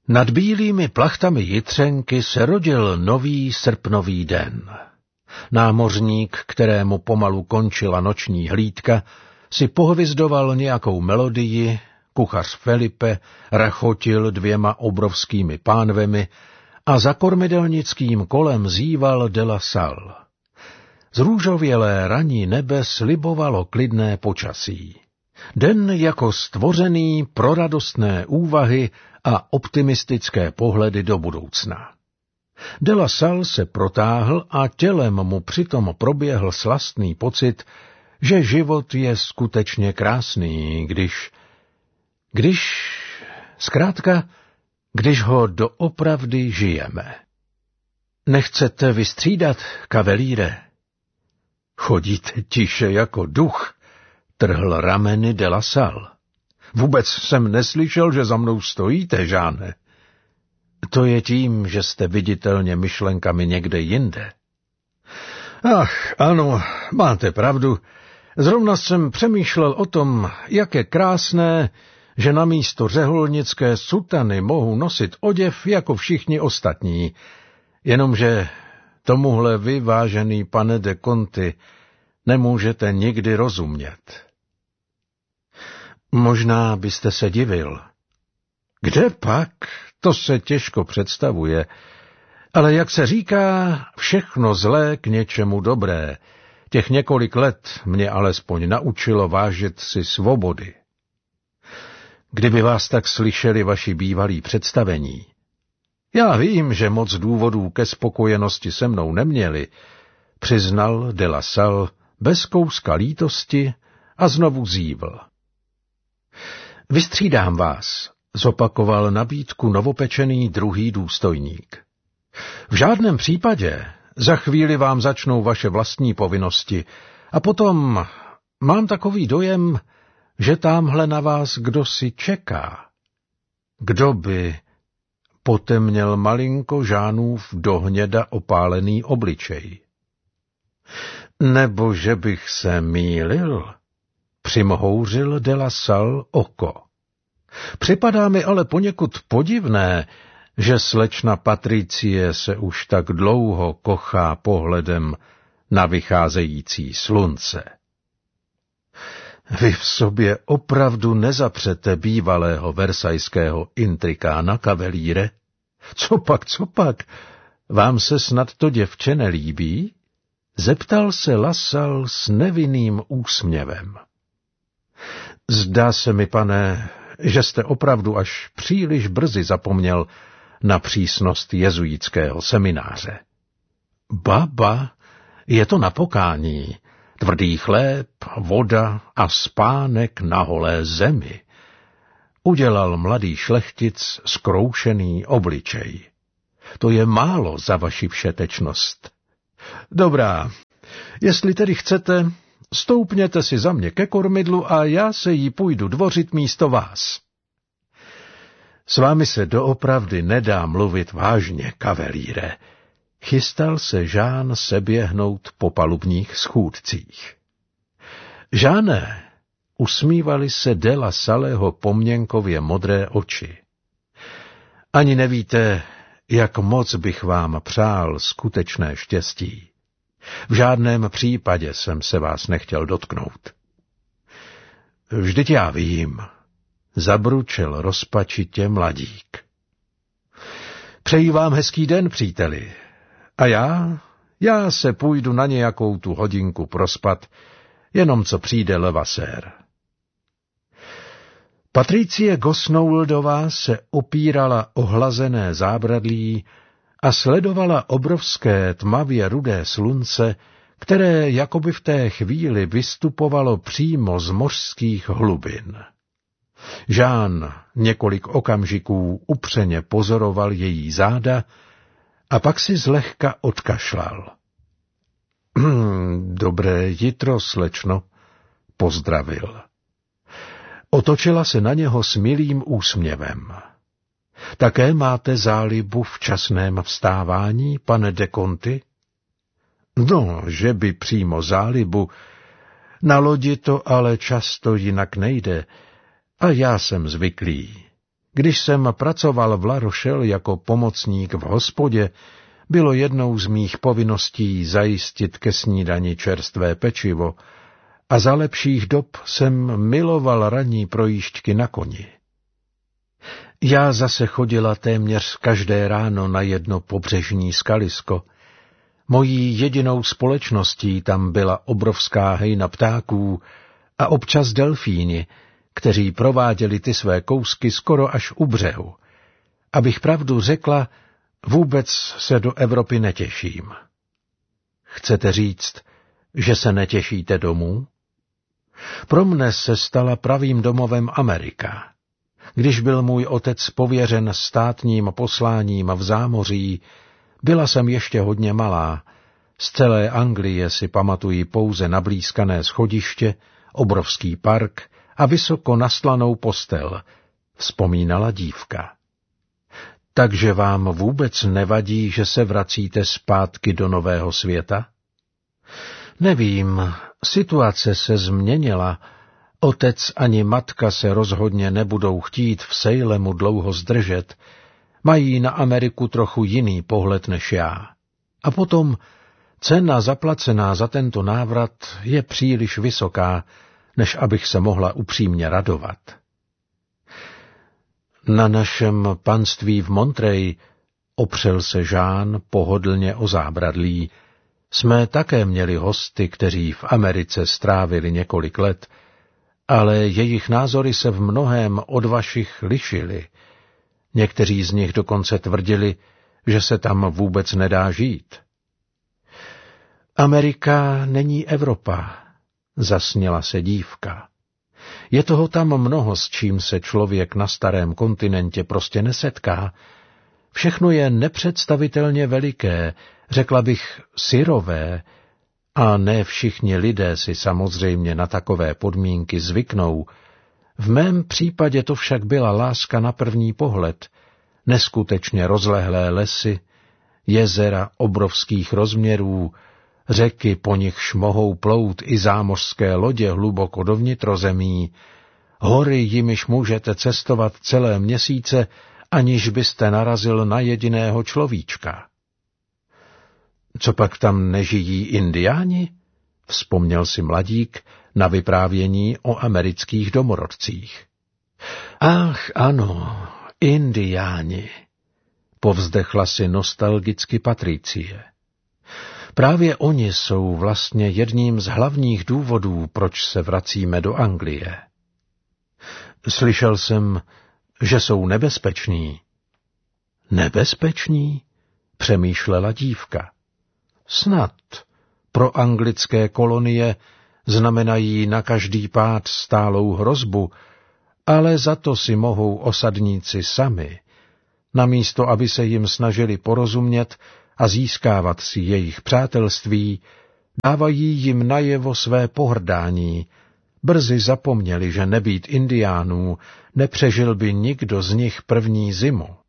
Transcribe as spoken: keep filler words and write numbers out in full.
Nad bílými plachtami jitřenky se rodil nový srpnový den. Námořník, kterému pomalu končila noční hlídka, si pohvizdoval nějakou melodii, kuchař Felipe rachotil dvěma obrovskými pánvemi a za kormidelnickým kolem zíval de la Salle. Zrůžovělé ranní nebe slibovalo klidné počasí. Den jako stvořený pro radostné úvahy a optimistické pohledy do budoucna. De la Salle se protáhl a tělem mu přitom proběhl slastný pocit, že život je skutečně krásný, když... Když... zkrátka, když ho doopravdy žijeme. Nechcete vystřídat, kavelíre? Chodíte tiše jako duch, trhl rameny de la Salle. Vůbec jsem neslyšel, že za mnou stojíte, Žáne. To je tím, že jste viditelně myšlenkami někde jinde. Ach, ano, máte pravdu. Zrovna jsem přemýšlel o tom, jak je krásné, že namísto řeholnické sutany mohu nosit oděv jako všichni ostatní, jenomže tomuhle vy, vážený pane de Conti, nemůžete nikdy rozumět. Možná byste se divil. Kde pak? To se těžko představuje. Ale jak se říká, všechno zlé k něčemu dobré. Těch několik let mě alespoň naučilo vážit si svobody. Kdyby vás tak slyšeli vaši bývalí představení. Já vím, že moc důvodů ke spokojenosti se mnou neměli, přiznal de la Salle bez kouska lítosti a znovu zívl. Vystřídám vás, zopakoval nabídku novopečený druhý důstojník. V žádném případě, za chvíli vám začnou vaše vlastní povinnosti a potom mám takový dojem, že támhle na vás kdosi čeká. Kdo by potemněl malinko Žánův do hněda opálený obličej? Nebo že bych se mýlil? Přimhouřil de la Salle oko. Připadá mi ale poněkud podivné, že slečna Patricie se už tak dlouho kochá pohledem na vycházející slunce. Vy v sobě opravdu nezapřete bývalého versajského intrikána, kavelíre? Copak, copak, vám se snad to děvče nelíbí? Zeptal se La Salle s nevinným úsměvem. Zdá se mi, pane, že jste opravdu až příliš brzy zapomněl na přísnost jezuitského semináře. Baba, je to na pokání, tvrdý chléb, voda a spánek na holé zemi, udělal mladý šlechtic zkroušený obličej. To je málo za vaši všetečnost. Dobrá, jestli tedy chcete, stoupněte si za mě ke kormidlu a já se jí půjdu dvořit místo vás. S vámi se doopravdy nedá mluvit vážně, kavelíre. Chystal se Žán seběhnout po palubních schůdcích. Žáne, usmívali se de la Salleho poměnkově modré oči. Ani nevíte, jak moc bych vám přál skutečné štěstí. V žádném případě jsem se vás nechtěl dotknout. Vždyť já vím, zabručel rozpačitě mladík. Přeji vám hezký den, příteli. A já, já se půjdu na nějakou tu hodinku prospat, jenom co přijde Levasseur. Patricie Gosnouldová se opírala o hlazené zábradlí a sledovala obrovské tmavě rudé slunce, které jakoby v té chvíli vystupovalo přímo z mořských hlubin. Žán několik okamžiků upřeně pozoroval její záda a pak si zlehka odkašlal. Dobré jitro, slečno, pozdravil. Otočila se na něho s milým úsměvem. Také máte zálibu v časném vstávání, pane de Conti? No, že by přímo zálibu. Na lodi to ale často jinak nejde a já jsem zvyklý. Když jsem pracoval v La Rochelle jako pomocník v hospodě, bylo jednou z mých povinností zajistit ke snídani čerstvé pečivo a za lepších dob jsem miloval ranní projížďky na koni. Já zase chodila téměř každé ráno na jedno pobřežní skalisko. Mojí jedinou společností tam byla obrovská hejna ptáků a občas delfíni, kteří prováděli ty své kousky skoro až u břehu. Abych pravdu řekla, vůbec se do Evropy netěším. Chcete říct, že se netěšíte domů? Pro mne se stala pravým domovem Amerika. Když byl můj otec pověřen státním posláním v zámoří, byla jsem ještě hodně malá. Z celé Anglie si pamatuji pouze nablízkané schodiště, obrovský park a vysoko nastlanou postel, vzpomínala dívka. Takže vám vůbec nevadí, že se vracíte zpátky do nového světa? Nevím, situace se změnila. Otec ani matka se rozhodně nebudou chtít v Salemu dlouho zdržet. Mají na Ameriku trochu jiný pohled než já. A potom cena zaplacená za tento návrat je příliš vysoká, než abych se mohla upřímně radovat. Na našem panství v Montreuil, opřel se Jean pohodlně o zábradlí, jsme také měli hosty, kteří v Americe strávili několik let, ale jejich názory se v mnohém od vašich lišily. Někteří z nich dokonce tvrdili, že se tam vůbec nedá žít. Amerika není Evropa, zasněla se dívka. Je toho tam mnoho, s čím se člověk na starém kontinentě prostě nesetká. Všechno je nepředstavitelně veliké, řekla bych syrové, a ne všichni lidé si samozřejmě na takové podmínky zvyknou. V mém případě to však byla láska na první pohled, neskutečně rozlehlé lesy, jezera obrovských rozměrů, řeky, po nichž mohou plout i zámořské lodě hluboko do vnitrozemí, hory, jimiž můžete cestovat celé měsíce, aniž byste narazil na jediného človíčka. Co pak tam nežijí indiáni? Vzpomněl si mladík na vyprávění o amerických domorodcích. Ach, ano, indiáni, povzdechla si nostalgicky Patricie. Právě oni jsou vlastně jedním z hlavních důvodů, proč se vracíme do Anglie. Slyšel jsem, že jsou nebezpeční. Nebezpeční? Přemýšlela dívka. Snad pro anglické kolonie znamenají na každý pád stálou hrozbu, ale za to si mohou osadníci sami, namísto aby se jim snažili porozumět a získávat si jejich přátelství, dávají jim najevo své pohrdání. Brzy zapomněli, že nebýt indiánů, nepřežil by nikdo z nich první zimu.